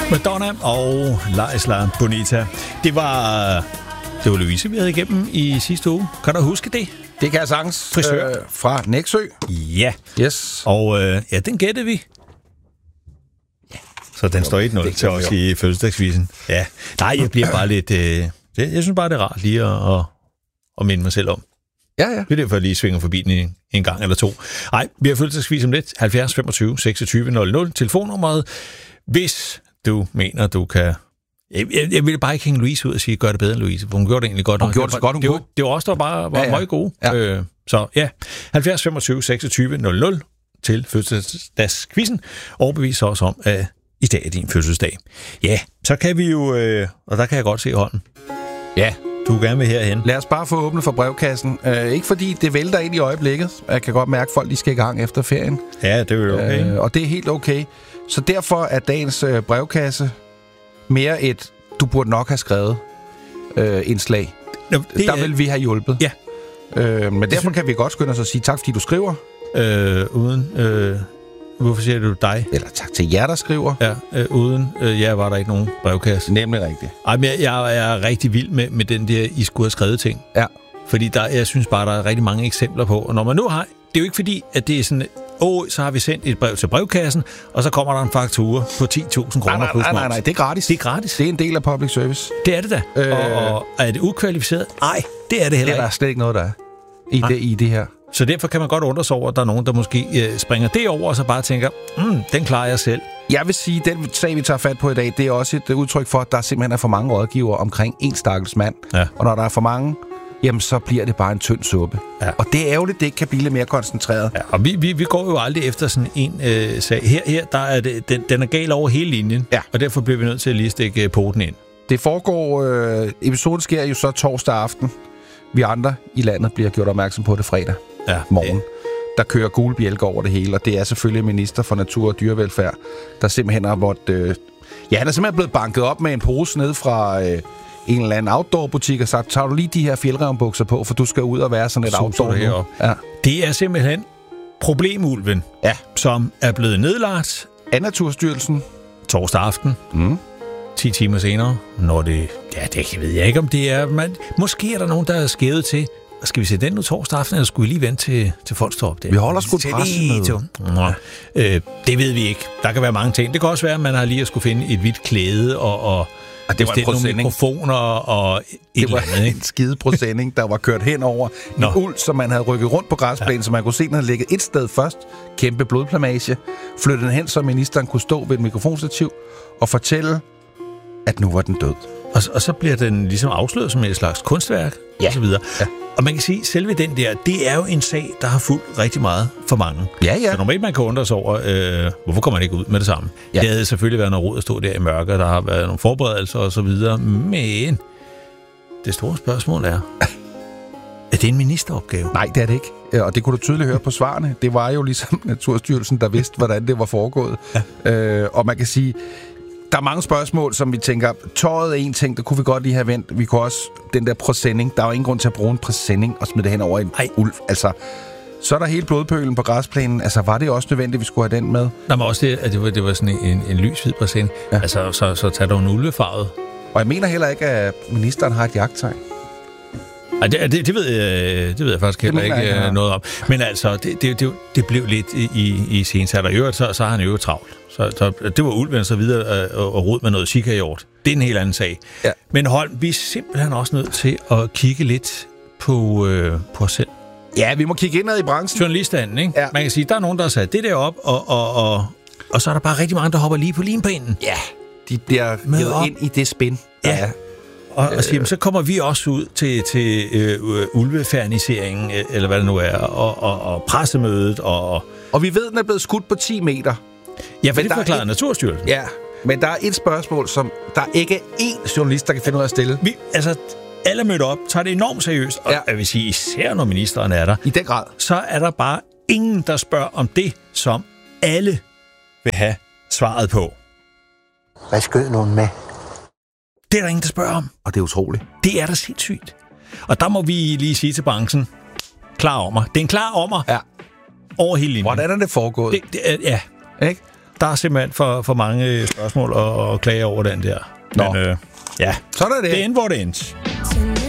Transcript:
Madonna og La Isla Bonita. Det var Louise, vi havde igennem i sidste uge. Kan du huske det? Det kan jeg sagtens. Frisør. Fra Nexø. Ja. Yes. Og den gættede vi. Ja. Så den står 1-0 til os i fødselsdagsvisen. Ja. Nej, jeg bliver bare lidt... jeg synes bare, det er rart lige at minde mig selv om. Ja. Det er derfor, jeg lige svinger forbi den en gang eller to. Nej, vi har fødselsdagsvis om lidt. 70 25 26 00. Telefonnummeret. Hvis du mener, du kan... Jeg ville bare ikke hænge Louise ud og sige, gør det bedre end Louise, for hun gjorde det egentlig godt. Hun gjorde det så godt, hun kunne. Det var også, der bare var meget gode. Ja. Så ja, 70 25 26 00 til fødselsdagskvizzen. Overbevis os om, at i dag er din fødselsdag. Ja, så kan vi jo... og der kan jeg godt se hånden. Ja. Du er gerne med herhen. Lad os bare få åbnet for brevkassen. Ikke fordi det vælter ind i øjeblikket. Jeg kan godt mærke, at folk de skal i gang efter ferien. Ja, det er jo okay. Og det er helt okay. Så derfor er dagens brevkasse mere et, du burde nok have skrevet indslag. Der vil vi have hjulpet. Ja. Men derfor kan vi godt skynde os at sige tak, fordi du skriver. Hvorfor siger du dig? Eller tak til jer, der skriver. Ja, uden jer var der ikke nogen brevkasse. Nemlig rigtigt. Ej, men jeg er rigtig vild med den der, I skulle have skrevet ting. Ja. Fordi jeg synes bare, der er rigtig mange eksempler på. Og når man nu har... Det er jo ikke fordi, at det er sådan... så har vi sendt et brev til brevkassen, og så kommer der en faktura på 10.000 kroner plus moms. Nej, det er gratis. Det er gratis. Det er en del af public service. Det er det da. Og er det ukvalificeret? Nej, det er det heller ikke. Det er der slet ikke noget, der er i det her. Så derfor kan man godt undre sig over, at der er nogen, der måske springer det over, og så bare tænker, den klarer jeg selv. Jeg vil sige, at den sag, vi tager fat på i dag, det er også et udtryk for, at der simpelthen er for mange rådgivere omkring en stakkels mand. Ja. Og når der er for mange, jamen så bliver det bare en tynd suppe. Ja. Og det er ærgerligt, det ikke kan blive lidt mere koncentreret. Ja, og vi går jo aldrig efter sådan en sag. Her der er det, den er gal over hele linjen, og derfor bliver vi nødt til at lige stikke poten ind. Det foregår, episoden sker jo så torsdag aften. Vi andre i landet bliver gjort opmærksom på det fredag morgen. Der kører gule bjælker over det hele, og det er selvfølgelig minister for natur og dyrevelfærd, der simpelthen har måttet... han er simpelthen blevet banket op med en pose ned fra en eller anden outdoor-butik og sagt, tager du lige de her fjeldrevnbukser på, for du skal ud og være sådan et outdoor nu. Ja. Det er simpelthen problemulven, som er blevet nedlagt af Naturstyrelsen torsdag aften. 10 timer senere, når det... Ja, det ved jeg ikke, om det er... Måske er der nogen, der er skævet til... Skal vi se den nu torsdag aften, eller skulle vi lige vente til folk står op der? Vi holder sgu et pressemøde. Det ved vi ikke. Der kan være mange ting. Det kan også være, at man har lige at skulle finde et hvidt klæde og det var nogle mikrofoner og det var en skide procentning, der var kørt hen over en uld, som man havde rykket rundt på græsplænen, så man kunne se, den havde ligget et sted først. Kæmpe blodplamage. Flyttede den hen, så ministeren kunne stå ved et mikrofonstativ og fortælle, at nu var den død. Og så bliver den ligesom afsløret som et slags kunstværk, og så videre. Ja. Og man kan sige, at selve den der, det er jo en sag, der har fulgt rigtig meget for mange. Ja. Så normalt man kan undre sig over, hvorfor kommer man ikke ud med det samme? Ja. Det havde selvfølgelig været noget rod at stå der i mørke, der har været nogle forberedelser og så videre, men det store spørgsmål er det en ministeropgave? Nej, det er det ikke. Og det kunne du tydeligt høre på svarene. Det var jo ligesom Naturstyrelsen, der vidste, hvordan det var foregået. Ja. Og man kan sige... Der er mange spørgsmål, som vi tænker, tøjet er en ting, der kunne vi godt lige have vendt. Vi kunne også, den der præsending, der er jo ingen grund til at bruge en præsending og smide det hen over en ulv. Altså, så er der hele blodpølen på græsplænen. Altså, var det også nødvendigt, at vi skulle have den med? Der var også det, at det var sådan en lys-hvid præsending. Ja. Altså, så tager du en ulvefarvet. Og jeg mener heller ikke, at ministeren har et jagttegn. Ej, det ved jeg faktisk heller ikke noget om. Men altså, det blev lidt i sensat. Og i øvrigt, så har han jo travlt. Så det var ulven så videre og rod med noget sikkerhjort. Det er en helt anden sag. Ja. Men Holm, vi er simpelthen også nødt til at kigge lidt på os selv. Ja, vi må kigge indad i branchen. Journalistanden, ikke? Ja. Man kan sige, der er nogen, der har sat det der op, og så er der bare rigtig mange, der hopper lige på limpinden. Ja, de bliver givet ind i det spin. Ja. Og siger, så kommer vi også ud til ulveferniseringen, eller hvad det nu er, og pressemødet. Og vi ved, den er blevet skudt på 10 meter. Ja, for det forklarer Naturstyrelsen. Ja, men der er et spørgsmål, som der ikke er én journalist, der kan finde ud af at stille. Alle mødte op, tager det enormt seriøst, og jeg vil sige, især når ministeren er der. I den grad. Så er der bare ingen, der spørger om det, som alle vil have svaret på. Hvad skød nogen med? Det er der ingen, der spørger om. Og det er utroligt. Det er da sindssygt. Og der må vi lige sige til branchen, klar ommer. Det er en klar ommer over hele linjen. Hvordan er det foregået? Ja. Ikke? der er simpelthen for mange spørgsmål og klage over den der. Nå. Men, ja. Sådan er det. Det endte, hvor det endte.